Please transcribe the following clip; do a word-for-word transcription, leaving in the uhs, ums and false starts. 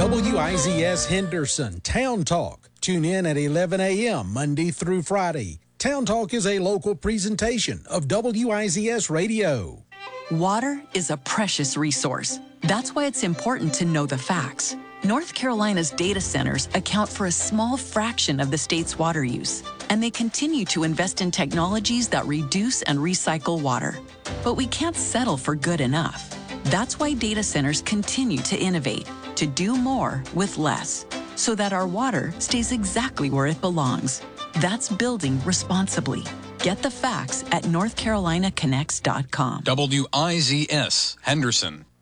W I Z S Henderson Town Talk. Tune in at eleven a.m. Monday through Friday. Town Talk is a local presentation of W I Z S Radio. Water is a precious resource. That's why it's important to know the facts. North Carolina's data centers account for a small fraction of the state's water use, and they continue to invest in technologies that reduce and recycle water. But we can't settle for good enough. That's why data centers continue to innovate, to do more with less, so that our water stays exactly where it belongs. That's building responsibly. Get the facts at north carolina connects dot com. W I Z S Henderson.